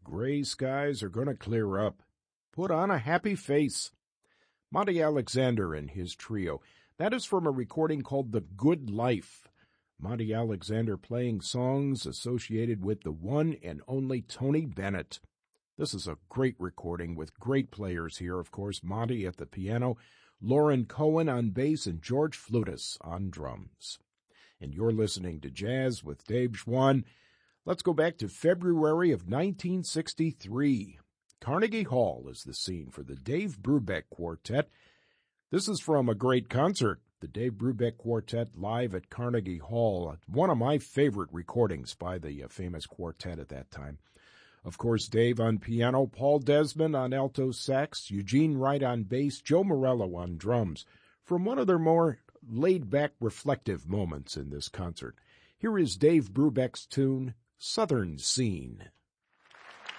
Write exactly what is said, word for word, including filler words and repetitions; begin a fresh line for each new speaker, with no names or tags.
gray skies are going to clear up. Put on a happy face. Monty Alexander and his trio. That is from a recording called The Good Life. Monty Alexander playing songs associated with the one and only Tony Bennett. This is a great recording with great players here, of course, Monty at the piano, Lauren Cohen on bass, and George Flutis on drums. And you're listening to Jazz with Dave Schwann. Let's go back to February of nineteen sixty-three. Carnegie Hall is the scene for the Dave Brubeck Quartet. This is from a great concert, the Dave Brubeck Quartet live at Carnegie Hall, one of my favorite recordings by the famous quartet at that time. Of course, Dave on piano, Paul Desmond on alto sax, Eugene Wright on bass, Joe Morello on drums. From one of their more laid-back, reflective moments in this concert, here is Dave Brubeck's tune, Southern Scene.